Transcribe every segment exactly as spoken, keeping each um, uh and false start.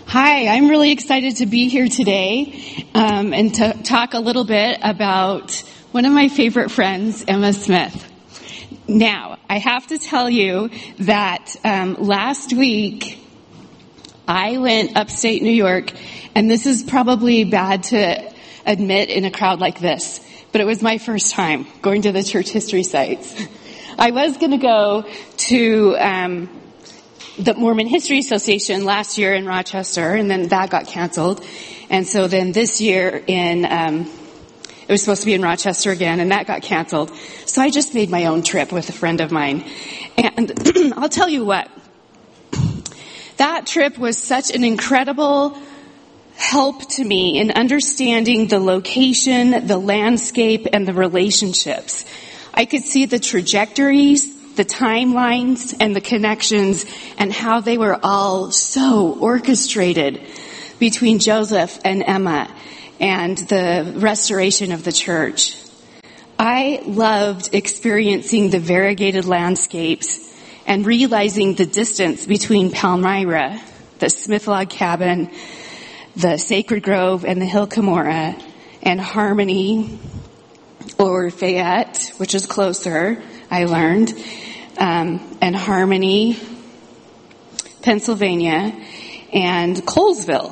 Hi, I'm really excited to be here today um, and to talk a little bit about one of my favorite friends, Emma Smith. Now, I have to tell you that um, last week I went upstate New York, and this is probably bad to admit in a crowd like this, but it was my first time going to the church history sites. I was going to go to um, the Mormon History Association last year in Rochester, and then that got canceled. And so then this year in, um, it was supposed to be in Rochester again, and that got canceled. So I just made my own trip with a friend of mine. And I'll tell you what, that trip was such an incredible help to me in understanding the location, the landscape, and the relationships. I could see the trajectories, the timelines, and the connections, and how they were all so orchestrated between Joseph and Emma and the restoration of the church. I loved experiencing the variegated landscapes and realizing the distance between Palmyra, the Smith Log Cabin, the Sacred Grove, and the Hill Cumorah, and Harmony, or Fayette, which is closer, I learned, um, and Harmony, Pennsylvania, and Colesville,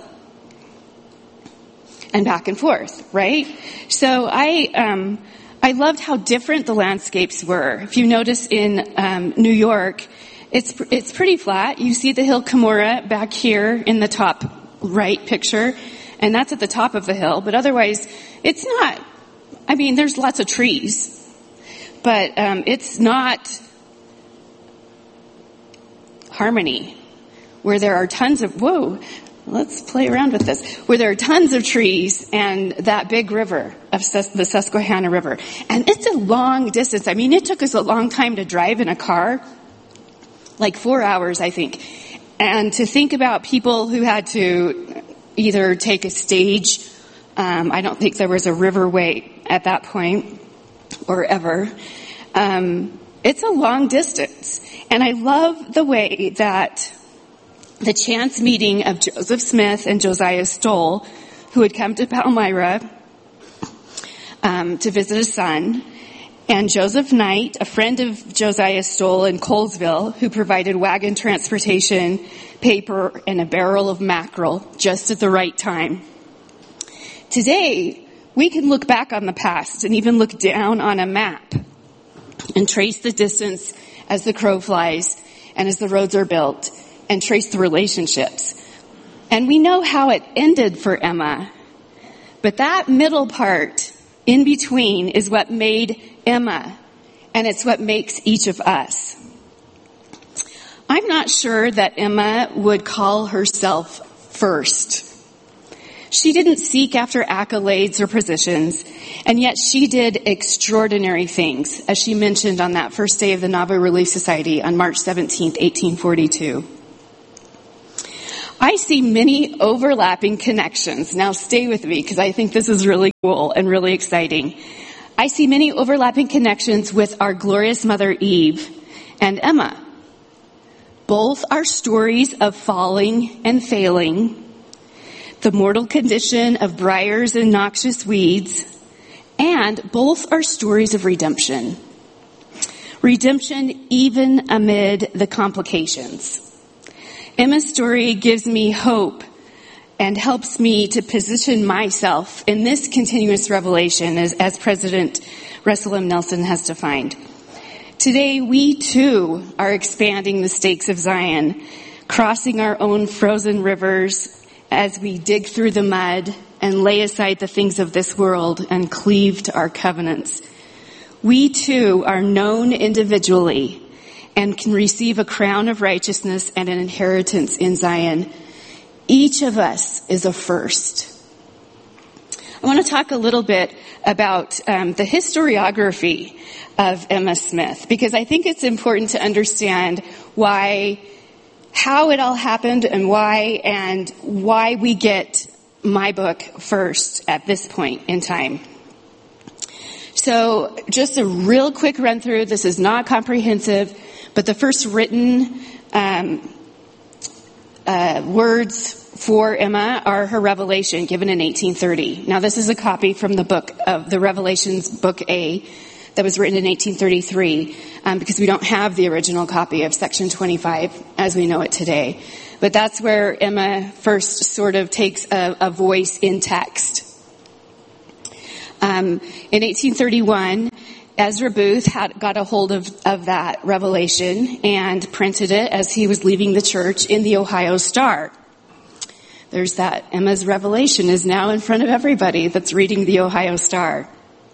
and back and forth, right? So I, um, I loved how different the landscapes were. If you notice in um, New York, it's it's pretty flat. You see the Hill Cumorah back here in the top right picture, and that's at the top of the hill. But otherwise, it's not. I mean, there's lots of trees, but um, it's not Harmony, where there are tons of, whoa, let's play around with this, where there are tons of trees and that big river of Sus- the Susquehanna River. And it's a long distance. I mean, it took us a long time to drive in a car, like four hours, I think. And to think about people who had to either take a stage, um, I don't think there was a riverway at that point, or ever. Um, it's a long distance. And I love the way that the chance meeting of Joseph Smith and Josiah Stoll, who had come to Palmyra um, to visit a son, and Joseph Knight, a friend of Josiah Stoll in Colesville, who provided wagon transportation, paper, and a barrel of mackerel just at the right time. Today, we can look back on the past and even look down on a map and trace the distance as the crow flies and as the roads are built, and trace the relationships. And we know how it ended for Emma. But that middle part in between is what made Emma, and it's what makes each of us. I'm not sure that Emma would call herself first. She didn't seek after accolades or positions, and yet she did extraordinary things, as she mentioned on that first day of the Nauvoo Relief Society on March seventeenth, eighteen forty-two. I see many overlapping connections. Now stay with me, because I think this is really cool and really exciting. I see many overlapping connections with our glorious Mother Eve and Emma. Both are stories of falling and failing, the mortal condition of briars and noxious weeds, and both are stories of redemption. Redemption even amid the complications. Emma's story gives me hope and helps me to position myself in this continuous revelation, as, as President Russell M. Nelson has defined. Today, we too are expanding the stakes of Zion, crossing our own frozen rivers as we dig through the mud and lay aside the things of this world and cleave to our covenants. We too are known individually and can receive a crown of righteousness and an inheritance in Zion. Each of us is a first. I want to talk a little bit about um, the historiography of Emma Smith, because I think it's important to understand why, how it all happened and why, and why we get my book first at this point in time. So just a real quick run through. This is not comprehensive, but the first written um, uh, words for Emma are her revelation given in eighteen thirty. Now, this is a copy from the book of the Revelations, Book A, that was written in eighteen thirty-three, um, because we don't have the original copy of section twenty-five as we know it today. But that's where Emma first sort of takes a, a voice in text. Um, in eighteen thirty-one, Ezra Booth had got a hold of, of that revelation and printed it as he was leaving the church in the Ohio Star. There's that. Emma's revelation is now in front of everybody that's reading the Ohio Star.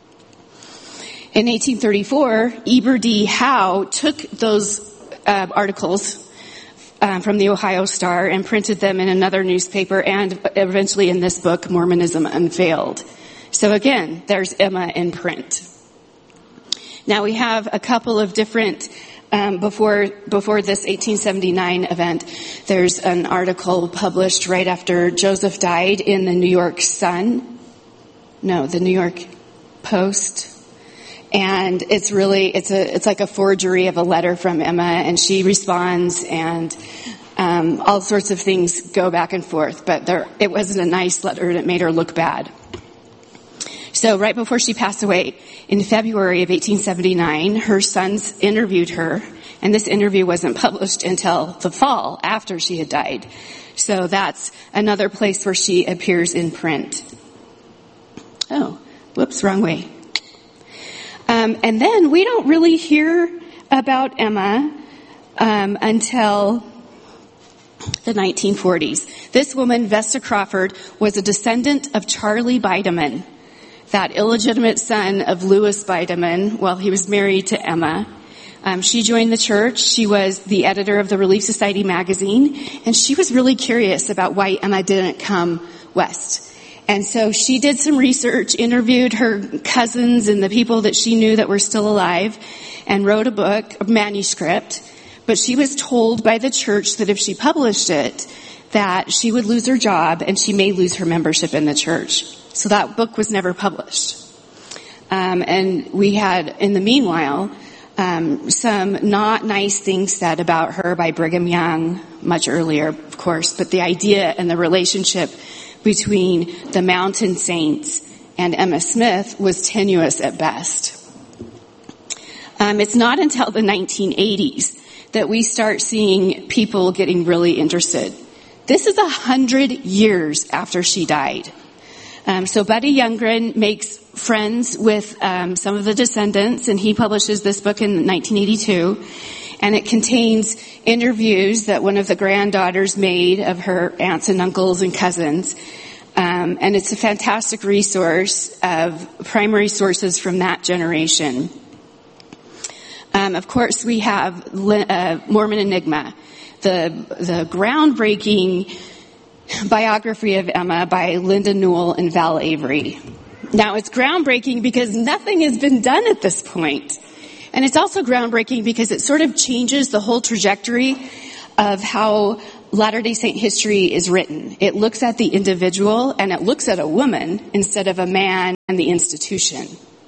In eighteen thirty-four, Eber D. Howe took those uh, articles um, from the Ohio Star and printed them in another newspaper and eventually in this book, Mormonism Unveiled. So again, there's Emma in print. Now we have a couple of different, um, before before this eighteen seventy-nine event, there's an article published right after Joseph died in the New York Sun. No, the New York Post. And it's really, it's a, it's like a forgery of a letter from Emma, and she responds, and um, all sorts of things go back and forth. But there, it wasn't a nice letter, and it made her look bad. So right before she passed away, in February of eighteen seventy-nine, her sons interviewed her, and this interview wasn't published until the fall after she had died. So that's another place where she appears in print. Oh, whoops, wrong way. Um, and then we don't really hear about Emma um, until the nineteen forties. This woman, Vesta Crawford, was a descendant of Charlie Bideman, that illegitimate son of Louis Bideman, while he was married to Emma. Um, she joined the church. She was the editor of the Relief Society magazine, and she was really curious about why Emma didn't come west. And so she did some research, interviewed her cousins and the people that she knew that were still alive, and wrote a book, a manuscript. But she was told by the church that if she published it, that she would lose her job and she may lose her membership in the church. So that book was never published. Um, and we had, in the meanwhile, um, some not nice things said about her by Brigham Young, much earlier, of course, but the idea and the relationship between the Mountain Saints and Emma Smith was tenuous at best. Um, it's not until the nineteen eighties that we start seeing people getting really interested. This is a hundred years after she died. Um, so Buddy Youngren makes friends with um, some of the descendants, and he publishes this book in nineteen eighty-two. And it contains interviews that one of the granddaughters made of her aunts and uncles and cousins. Um, and it's a fantastic resource of primary sources from that generation. Um, of course, we have uh, Mormon Enigma, the the groundbreaking biography of Emma by Linda Newell and Val Avery. Now, it's groundbreaking because nothing has been done at this point. And it's also groundbreaking because it sort of changes the whole trajectory of how Latter-day Saint history is written. It looks at the individual and it looks at a woman instead of a man and the institution.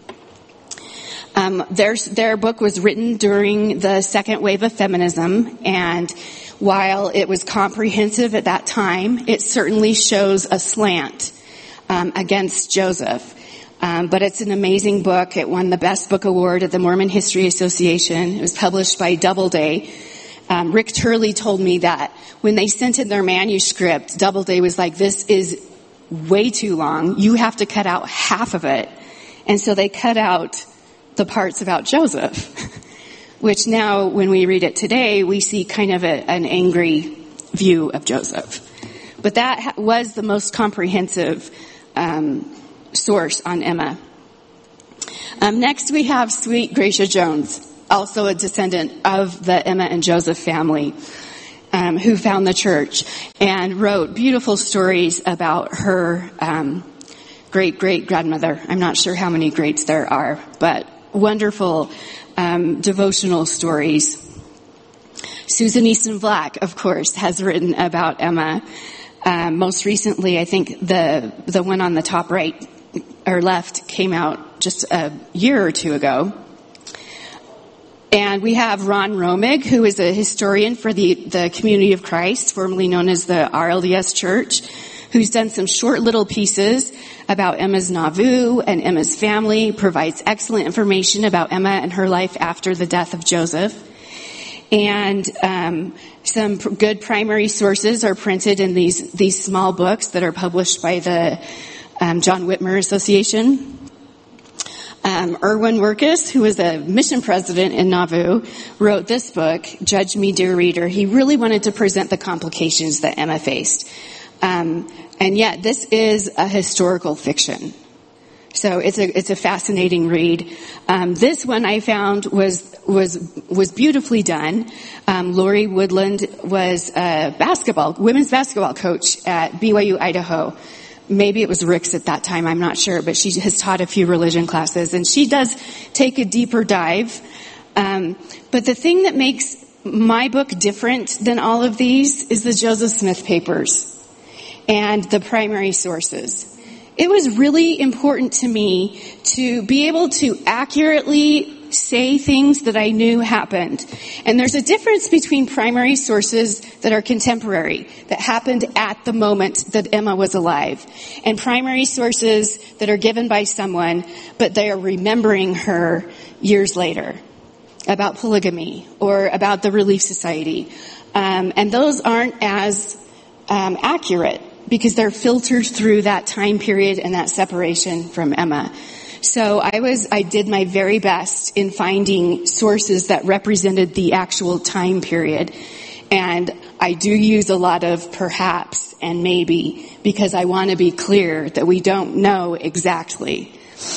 Um, their, their book was written during the second wave of feminism, and while it was comprehensive at that time, it certainly shows a slant um, against Joseph. Um, but it's an amazing book. It won the Best Book Award at the Mormon History Association. It was published by Doubleday. Um, Rick Turley told me that when they sent in their manuscript, Doubleday was like, this is way too long. You have to cut out half of it. And so they cut out the parts about Joseph, which now when we read it today, we see kind of a, an angry view of Joseph. But that was the most comprehensive um source on Emma. Um, next we have Sweet Gracia Jones, also a descendant of the Emma and Joseph family, um, who found the church and wrote beautiful stories about her um, great-great-grandmother. I'm not sure how many greats there are, but wonderful um, devotional stories. Susan Easton Black, of course, has written about Emma. Um, most recently, I think the the one on the top right or left came out just a year or two ago. And we have Ron Romig, who is a historian for the, the Community of Christ, formerly known as the R L D S Church, who's done some short little pieces about Emma's Nauvoo and Emma's family, provides excellent information about Emma and her life after the death of Joseph. And um, some pr- good primary sources are printed in these these small books that are published by the um, John Whitmer Association. Um, Erwin Werkus, who was a mission president in Nauvoo, wrote this book, Judge Me, Dear Reader. He really wanted to present the complications that Emma faced. Um, and yet, this is a historical fiction. So it's a it's a fascinating read. Um, this one I found was was was beautifully done. Um, Lori Woodland was a basketball women's basketball coach at B Y U Idaho. Maybe it was Rick's at that time, I'm not sure, but she has taught a few religion classes, and she does take a deeper dive. Um, but the thing that makes my book different than all of these is the Joseph Smith papers and the primary sources. It was really important to me to be able to accurately say things that I knew happened. And there's a difference between primary sources that are contemporary, that happened at the moment that Emma was alive, and primary sources that are given by someone, but they are remembering her years later, about polygamy or about the Relief Society. Um, and those aren't as um, accurate, because they're filtered through that time period and that separation from Emma. So I was, I did my very best in finding sources that represented the actual time period. And I do use a lot of perhaps and maybe, because I want to be clear that we don't know exactly.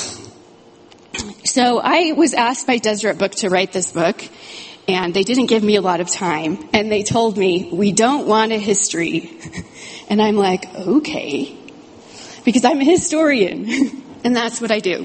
So I was asked by Deseret Book to write this book, and they didn't give me a lot of time. And they told me, we don't want a history. And I'm like, okay, because I'm a historian, and that's what I do.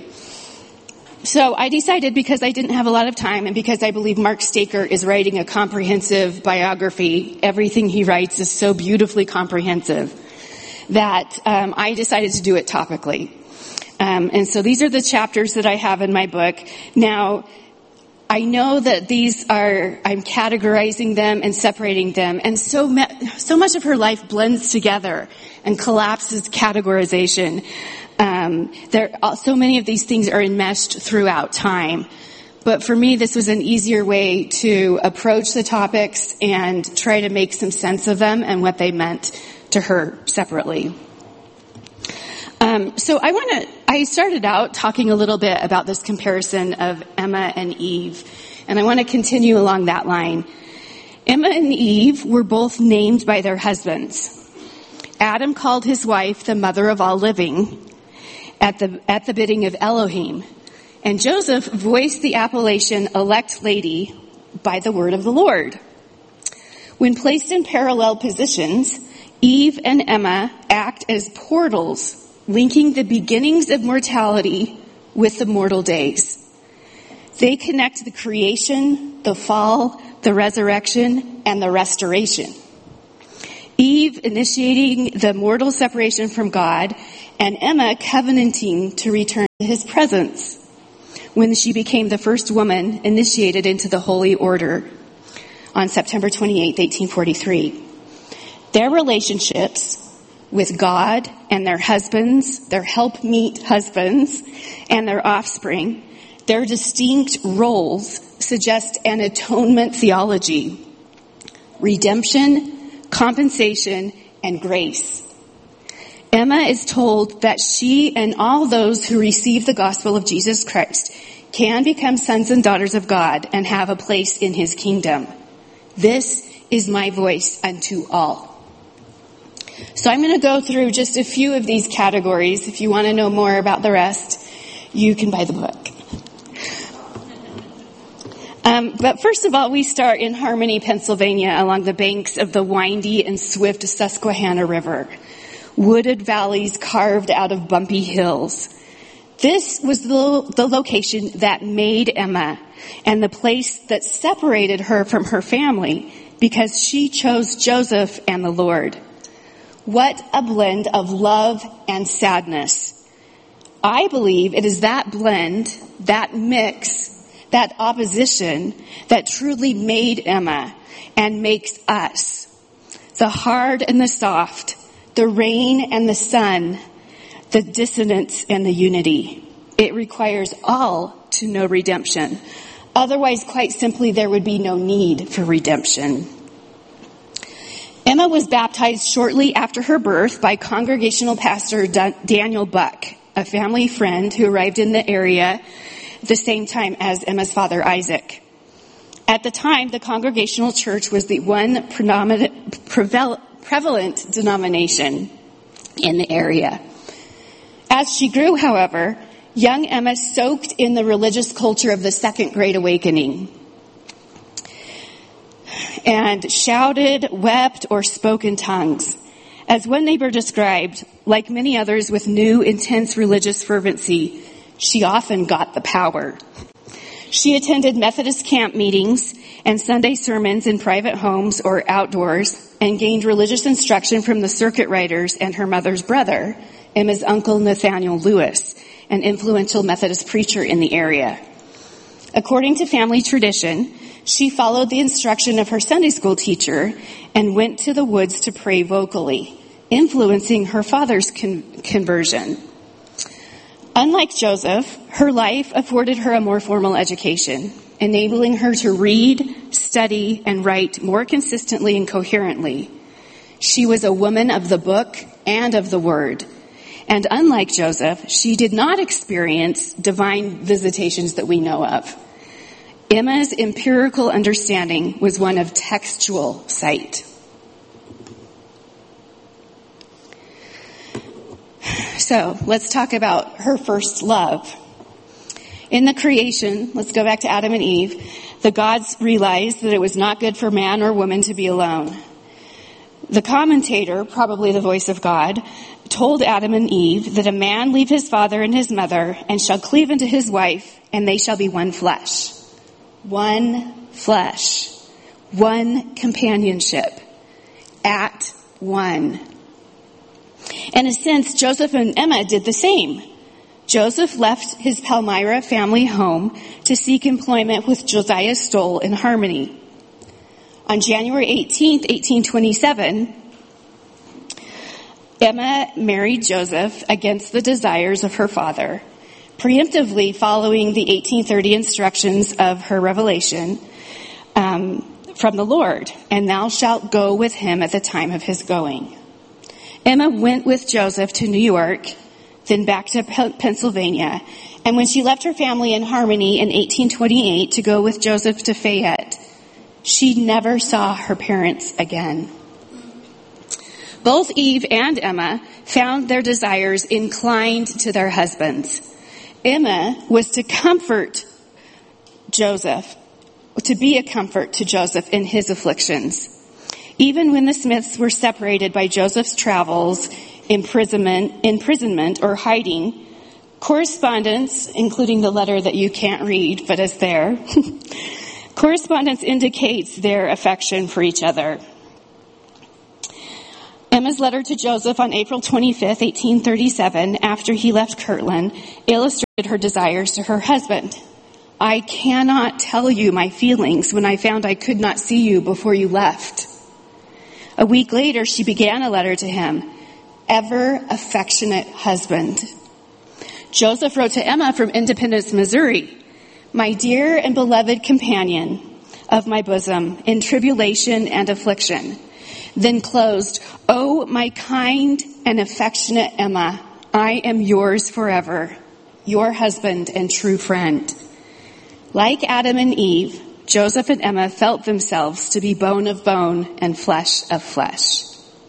So I decided, because I didn't have a lot of time, and because I believe Mark Staker is writing a comprehensive biography, everything he writes is so beautifully comprehensive, that um, I decided to do it topically. Um, and so these are the chapters that I have in my book. Now, I know that these are, I'm categorizing them and separating them, and so me- so much of her life blends together and collapses categorization. Um, there, so many of these things are enmeshed throughout time. But for me, this was an easier way to approach the topics and try to make some sense of them and what they meant to her separately. Um, so I want to, I started out talking a little bit about this comparison of Emma and Eve, and I want to continue along that line. Emma and Eve were both named by their husbands. Adam called his wife the mother of all living at the, at the bidding of Elohim, and Joseph voiced the appellation elect lady by the word of the Lord. When placed in parallel positions, Eve and Emma act as portals linking the beginnings of mortality with the mortal days. They connect the creation, the fall, the resurrection, and the restoration. Eve initiating the mortal separation from God, and Emma covenanting to return to his presence when she became the first woman initiated into the Holy Order on September twenty-eighth, eighteen forty-three. Their relationships with God and their husbands, their helpmeet husbands, and their offspring, their distinct roles suggest an atonement theology, redemption, compensation, and grace. Emma is told that she and all those who receive the gospel of Jesus Christ can become sons and daughters of God and have a place in his kingdom. This is my voice unto all. So I'm going to go through just a few of these categories. If you want to know more about the rest, you can buy the book. Um, but first of all, we start in Harmony, Pennsylvania, along the banks of the windy and swift Susquehanna River. Wooded valleys carved out of bumpy hills. This was the, the location that made Emma, and the place that separated her from her family, because she chose Joseph and the Lord. What a blend of love and sadness. I believe it is that blend, that mix, that opposition that truly made Emma and makes us. The hard and the soft, the rain and the sun, the dissonance and the unity. It requires all to know redemption. Otherwise, quite simply, there would be no need for redemption. Emma was baptized shortly after her birth by Congregational Pastor Daniel Buck, a family friend who arrived in the area the same time as Emma's father, Isaac. At the time, the Congregational Church was the one predominant, prevalent denomination in the area. As she grew, however, young Emma soaked in the religious culture of the Second Great Awakening and shouted, wept, or spoke in tongues. As one neighbor described, like many others with new, intense religious fervency, she often got the power. She attended Methodist camp meetings and Sunday sermons in private homes or outdoors and gained religious instruction from the circuit riders and her mother's brother, Emma's uncle Nathaniel Lewis, an influential Methodist preacher in the area. According to family tradition, she followed the instruction of her Sunday school teacher and went to the woods to pray vocally, influencing her father's con- conversion. Unlike Joseph, her life afforded her a more formal education, enabling her to read, study, and write more consistently and coherently. She was a woman of the book and of the word. And unlike Joseph, she did not experience divine visitations that we know of. Emma's empirical understanding was one of textual sight. So let's talk about her first love. In the creation, let's go back to Adam and Eve, the gods realized that it was not good for man or woman to be alone. The commentator, probably the voice of God, told Adam and Eve that a man leave his father and his mother and shall cleave unto his wife, and they shall be one flesh. One flesh. One companionship. At one. In a sense, Joseph and Emma did the same. Joseph left his Palmyra family home to seek employment with Josiah Stoll in Harmony. On January eighteenth, eighteen twenty-seven, Emma married Joseph against the desires of her father, preemptively following the eighteen thirty instructions of her revelation um, from the Lord, and thou shalt go with him at the time of his going. Emma went with Joseph to New York, then back to P- Pennsylvania, and when she left her family in Harmony in eighteen twenty-eight to go with Joseph to Fayette, she never saw her parents again. Both Eve and Emma found their desires inclined to their husbands. Emma was to comfort Joseph, to be a comfort to Joseph in his afflictions. Even when the Smiths were separated by Joseph's travels, imprisonment, imprisonment or hiding, correspondence, including the letter that you can't read but is there, correspondence indicates their affection for each other. Emma's letter to Joseph on April twenty-fifth, eighteen thirty-seven, after he left Kirtland, illustrated her desires to her husband. I cannot tell you my feelings when I found I could not see you before you left. A week later, she began a letter to him, ever affectionate husband. Joseph wrote to Emma from Independence, Missouri, my dear and beloved companion of my bosom in tribulation and affliction. Then closed, oh, my kind and affectionate Emma, I am yours forever, your husband and true friend. Like Adam and Eve, Joseph and Emma felt themselves to be bone of bone and flesh of flesh.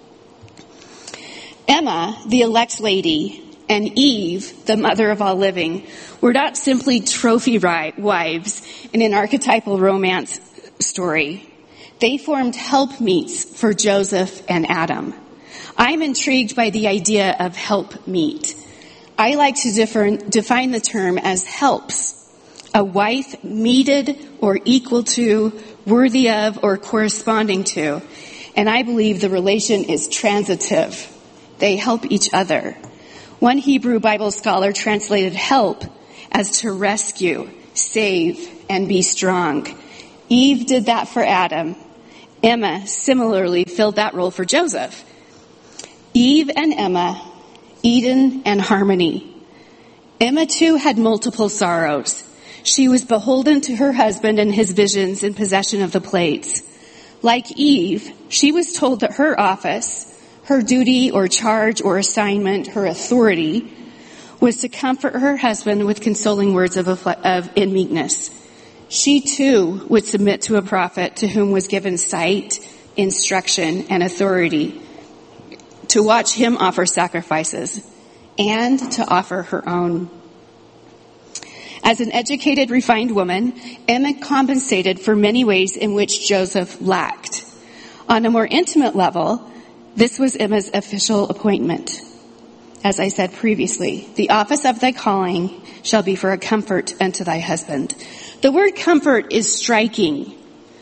Emma, the elect lady, and Eve, the mother of all living, were not simply trophy wives in an archetypal romance story. They formed helpmeets for Joseph and Adam. I'm intrigued by the idea of helpmeet. I like to differ, define the term as helps. A wife meted or equal to, worthy of, or corresponding to. And I believe the relation is transitive. They help each other. One Hebrew Bible scholar translated help as to rescue, save, and be strong. Eve did that for Adam. Emma similarly filled that role for Joseph. Eve and Emma, Eden and harmony. Emma too had multiple sorrows. She was beholden to her husband and his visions in possession of the plates. Like Eve, she was told that her office, her duty or charge or assignment, her authority, was to comfort her husband with consoling words of, of in meekness. She too would submit to a prophet to whom was given sight, instruction, and authority to watch him offer sacrifices and to offer her own. As an educated, refined woman, Emma compensated for many ways in which Joseph lacked. On a more intimate level, this was Emma's official appointment. As I said previously, the office of thy calling shall be for a comfort unto thy husband. The word comfort is striking.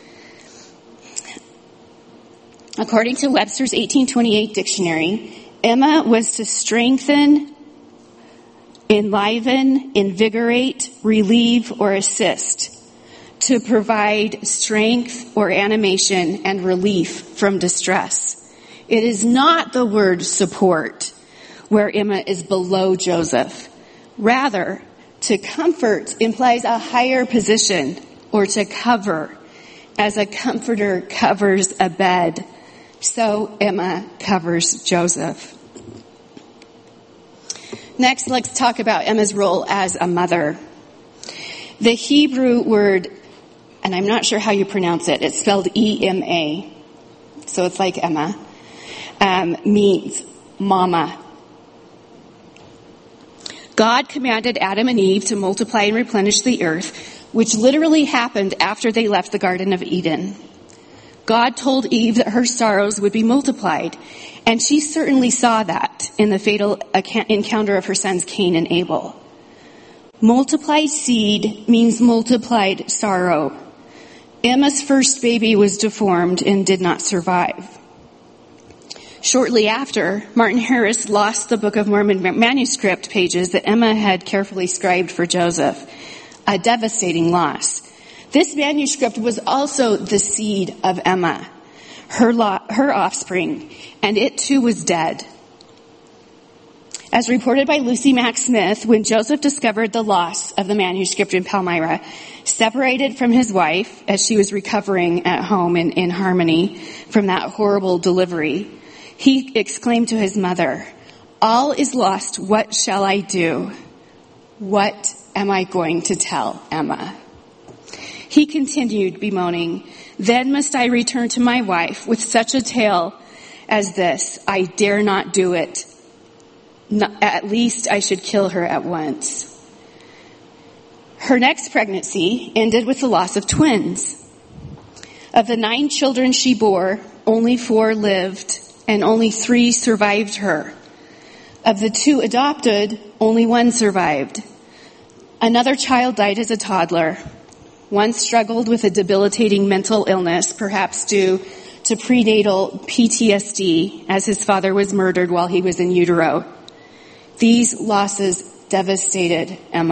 According to Webster's eighteen twenty-eight dictionary, Emma was to strengthen, enliven, invigorate, relieve, or assist, to provide strength or animation and relief from distress. It is not the word support, where Emma is below Joseph. Rather, to comfort implies a higher position, or to cover, as a comforter covers a bed. So Emma covers Joseph. Next, let's talk about Emma's role as a mother. The Hebrew word, and I'm not sure how you pronounce it, it's spelled E M A, so it's like Emma, um, means mama. God commanded Adam and Eve to multiply and replenish the earth, which literally happened after they left the Garden of Eden. God told Eve that her sorrows would be multiplied, and she certainly saw that in the fatal encounter of her sons Cain and Abel. Multiplied seed means multiplied sorrow. Emma's first baby was deformed and did not survive. Shortly after, Martin Harris lost the Book of Mormon manuscript pages that Emma had carefully scribed for Joseph. A devastating loss. This manuscript was also the seed of Emma, her, lo- her offspring, and it too was dead. As reported by Lucy Mack Smith, when Joseph discovered the loss of the manuscript in Palmyra, separated from his wife as she was recovering at home in, in Harmony from that horrible delivery, he exclaimed to his mother, "All is lost. What shall I do? What am I going to tell Emma?" He continued, bemoaning, "Then must I return to my wife with such a tale as this? I dare not do it. At least I should kill her at once." Her next pregnancy ended with the loss of twins. Of the nine children she bore, only four lived, and only three survived her. Of the two adopted, only one survived. Another child died as a toddler. One struggled with a debilitating mental illness, perhaps due to prenatal P T S D, as his father was murdered while he was in utero. These losses devastated Emma.